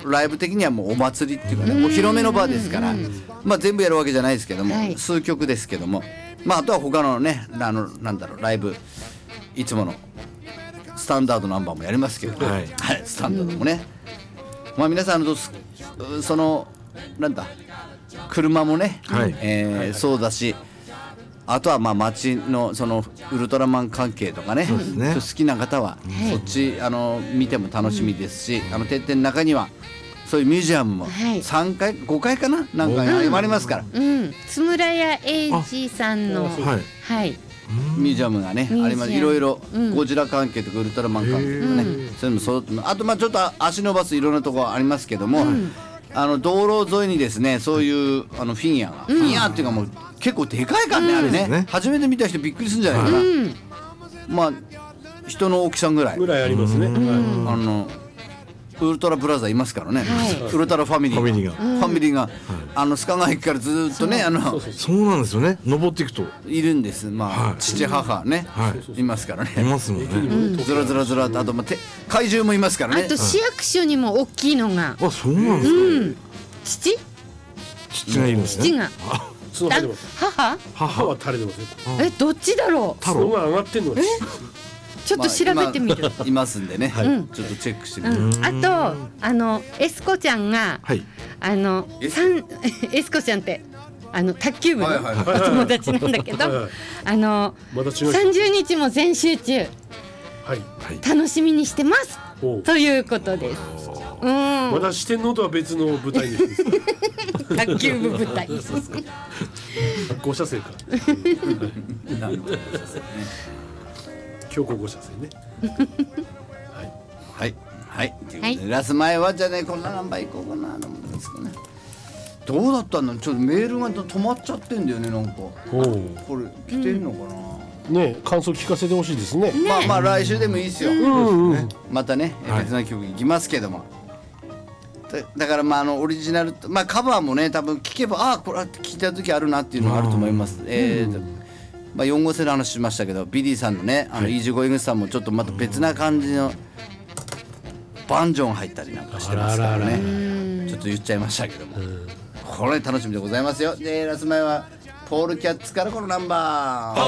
ライブ的にはもうお祭りっていうかね、お披露目の場ですから、まあ全部やるわけじゃないですけども、 はい数曲ですけども、まああとは他のねなんだろうライブいつものスタンダードナンバーもやりますけど、 はいスタンダードもね、まあ皆さんそのなんだ車もね、 はいそうだし、あとはまあ街のそのウルトラマン関係とかね、 ね好きな方はそっち見ても楽しみですし、てっての中にはそういうミュージアムもはい 3回5回かななんかありますから、 うん、津村屋英二さんのはいはいミュージアムがねミュージアムあります。いろいろゴジラ関係とかウルトラマン関係とかね、そういうのも揃ってます。あとまあちょっと足伸ばすいろんなところありますけども、道路沿いにですねそういうフィギュアが、フィギュアっていうかもう結構でかいからね、あれねね初めて見た人びっくりするんじゃないかな、まあ人の大きさぐらい、 ぐらいありますね。はウルトラブラザーいますからね、 はいウルトラファミリーがファミリーがファミリーが須賀川駅からずーっとねそうなんですよね。登っていくといるんです。まあ、 はい父母ね、 はいますからいね、 ますもんね。 ずらずらずらと、あとまあ怪獣もいますからね。 あと市役所にも大きいのがあ、そうなんですか。 父父がいるんですね。 父がい。角が出ます。 母歯は垂れてますね。 どっちだろう角が上がってんのが。 ちょっと調べてみる、 まあ今いますんでね、ちょっとチェックしてみる。 あとエスコちゃんがはい。 エスコちゃんって卓球部のはいはいお友達なんだけど、 はいはいまた違う人。 30日も全集中はい。 はい。 楽しみにしてますおうということです。 また四天王とは別の舞台です。 卓球部舞台 5車線か。 なるほどですね。 強行5車線ね。 はいはい。ということでラス前はじゃあねこんなナンバー行こうかなと思うんですけどね。どうだったんだ。ちょっとメールが止まっちゃってんだよねなんか。 おうこれ来てんのかな。 ね、感想聞かせてほしいですね。 まあまあ来週でもいいですよ。またねはい別な曲いきますけども。だからまあオリジナルまあカバーもね多分聞けばこれ聞いた時あるなっていうのがあると思います。まあ4号線の話しましたけどビリーさんのねイージーゴーイングさんもちょっとまた別な感じのバンジョン入ったりなんかしてますからね。ちょっと言っちゃいましたけどもこれ楽しみでございますよ。でラス前はポールキャッツからこのナンバー。